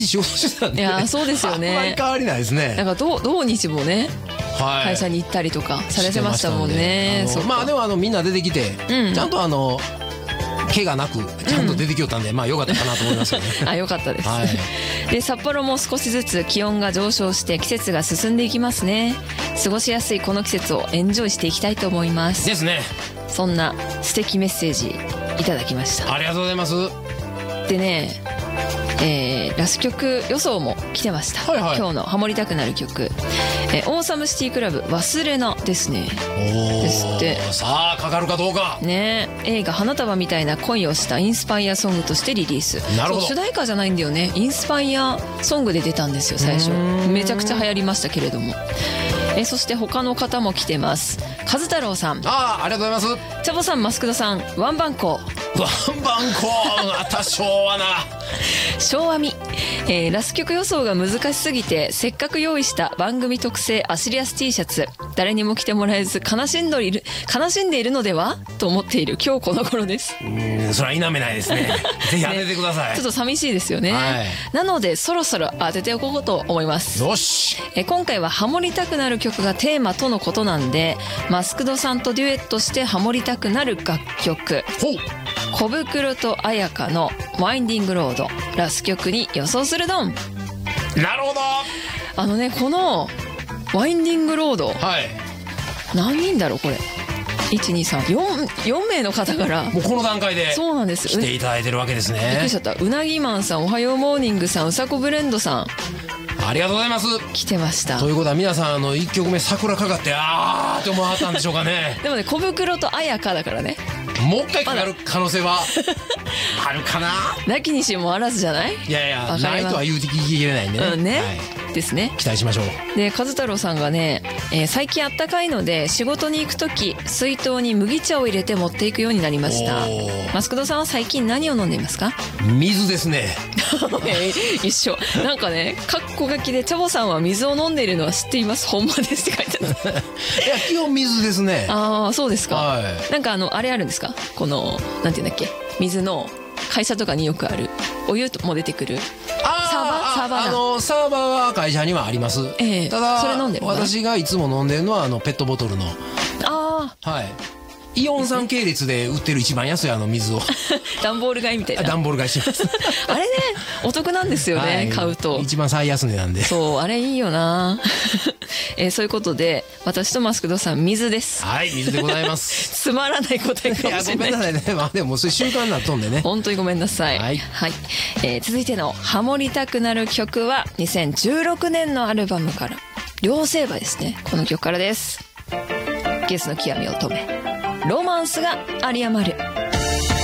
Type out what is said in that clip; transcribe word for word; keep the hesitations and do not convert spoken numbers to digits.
仕事してたんで、 いやそうですよね。 あんまり変わりないですね。 なんか土土日もね、 はい、 会社に行ったりとかされてましたもんね。 あのまあでもあのみんな出てきて、うん、ちゃんとあの怪我なくちゃんと出てきよったんで、うん、まあ良かったかなと思いますよね。 あ、良かったです、 はい、 で札幌も少しずつ気温が上昇して季節が進んでいきますね。過ごしやすいこの季節をエンジョイしていきたいと思いますですね。 そんな素敵メッセージいただきました。 ありがとうございます。 でね、えー、ラス曲予想も来てました、はいはい、今日のハモりたくなる曲、えー、オーサムシティクラブ忘れなですね。 おですって。 さあかかるかどうかね。 映画花束みたいな恋をしたインスパイアソングとしてリリース。 なるほど。 主題歌じゃないんだよね。インスパイアソングで出たんですよ最初。めちゃくちゃ流行りましたけれども、えー、そして他の方も来てます。和太郎さん、 ああ、ありがとうございます。 チャボさん、マスクドさん、ワンバンコワンバンコまた昭和な昭和み、えー、ラス曲予想が難しすぎてせっかく用意した番組特製アシリアス T シャツ誰にも着てもらえず悲しんでいる悲しんでいるのではと思っている今日この頃です。 うーん、それは否めないですね。ぜひ当ててください、ね、 ちょっと寂しいですよね、はい、なのでそろそろ当てておこうと思います。 よし、 えー、今回はハモりたくなる曲がテーマとのことなんで、マスクドさんとデュエットしてハモりたくなる楽曲、 ほう、 小袋と彩香のワインディングロード、ラス曲に予想するドン。 なるほど。 あのね、このワインディングロード、 はい、 何人だろうこれ。いちにさんよん よん名の方からもうこの段階でそうなんです来ていただいてるわけですね。 びっくりしちゃった。うなぎマンさん、おはようモーニングさん、うさこブレンドさん、 ありがとうございます。 来てました。 ということは皆さんあのいっきょくめ桜かかってあーって思わはったんでしょうかね。 でもね、小袋と彩香だからね、 もう一回かかる可能性はあるかな。 なきにしもあらずじゃない。 いやいや、ないとは言うて聞ききれないんでね、 うんね、 はい、 ですね。 期待しましょう。 で、和太郎さんがね、えー、最近あったかいので仕事に行くとき水筒に麦茶を入れて持っていくようになりました。マスクドさんは最近何を飲んでいますか？ 水ですね。 一緒。なんかね、カッコ書きでチャボさんは水を飲んでいるのは知っています、ほんまですって書いてある。 いや、基本水ですね。 ああ、そうですか、 はい、 なんかあのあれあるんですか、このなんていうんだっけ、水の会社とかによくあるお湯も出てくるあサーバーサーバーあのサーバーは会社にはあります、 ええ、 ただそれ飲んでるのかな。 私がいつも飲んでるのはあのペットボトルの、 ああ、 はい、イオン産系列で売ってる一番安いあの水を段ボール買いみたいな。 段ボール買いしますあれね、お得なんですよね、はい、買うと一番最安値なんで。 そう、あれいいよな、えー、そういうことで私とマスクドさん水です。 はい、水でございますつまらない答えかもしれない。 いや、ごめんなさいね、まあ、でもそういう習慣になっとんでね、 本当にごめんなさい。はい、はい、えー、続いてのハモりたくなる曲はにせんじゅうろくねんのアルバムから両成敗ですね。この曲からです。ゲスの極み乙女、ロマンスが有り余る。